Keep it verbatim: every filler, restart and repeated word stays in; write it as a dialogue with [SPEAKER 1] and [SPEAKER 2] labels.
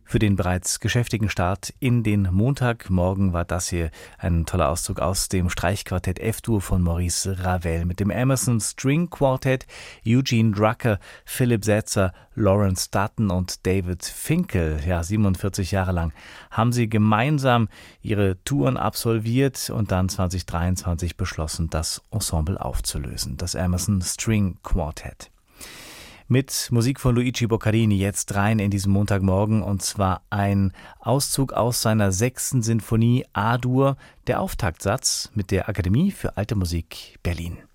[SPEAKER 1] für den bereits geschäftigen Start in den Montagmorgen war das hier ein toller Auszug aus dem Streichquartett F-Dur von Maurice Ravel mit dem Emerson String Quartet, Eugene Drucker, Philipp Setzer, Lawrence Dutton und David Finkel. Ja, siebenundvierzig Jahre lang haben sie gemeinsam ihre Touren absolviert und dann zwanzig dreiundzwanzig beschlossen, das Ensemble aufzulösen, das Emerson String Quartet. Mit Musik von Luigi Boccherini jetzt rein in diesen Montagmorgen, und zwar ein Auszug aus seiner sechsten Sinfonie A-Dur, der Auftaktsatz mit der Akademie für Alte Musik Berlin.